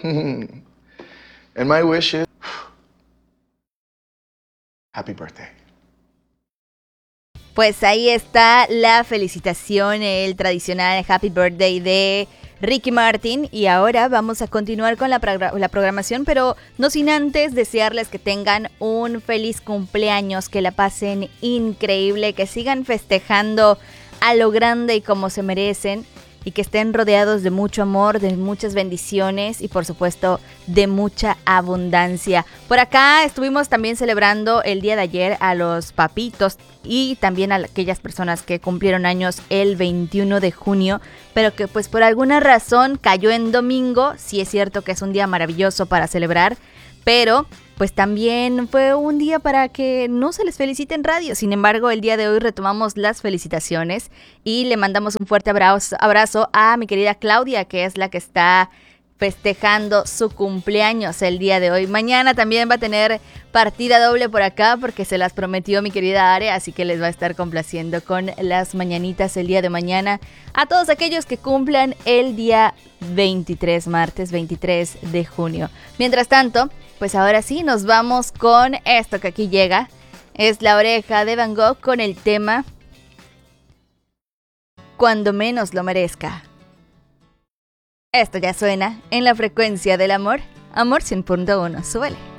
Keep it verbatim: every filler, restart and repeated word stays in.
And my wish is happy birthday. Pues ahí está la felicitación, el tradicional Happy Birthday de Ricky Martin. Y ahora vamos a continuar con la, progr- la programación, pero no sin antes desearles que tengan un feliz cumpleaños, que la pasen increíble, que sigan festejando a lo grande y como se merecen, y que estén rodeados de mucho amor, de muchas bendiciones y por supuesto de mucha abundancia. Por acá estuvimos también celebrando el día de ayer a los papitos y también a aquellas personas que cumplieron años el veintiuno de junio, pero que pues por alguna razón cayó en domingo. Sí es cierto que es un día maravilloso para celebrar, pero pues también fue un día para que no se les felicite en radio. Sin embargo, el día de hoy retomamos las felicitaciones y le mandamos un fuerte abrazo, abrazo a mi querida Claudia, que es la que está festejando su cumpleaños el día de hoy. Mañana también va a tener partida doble por acá porque se las prometió mi querida Are, así que les va a estar complaciendo con las mañanitas el día de mañana a todos aquellos que cumplan el día veintitrés, martes veintitrés de junio. Mientras tanto, pues ahora sí nos vamos con esto que aquí llega. Es La Oreja de Van Gogh con el tema Cuando menos lo merezca. Esto ya suena en la frecuencia del amor. Amor cien punto uno, súbele.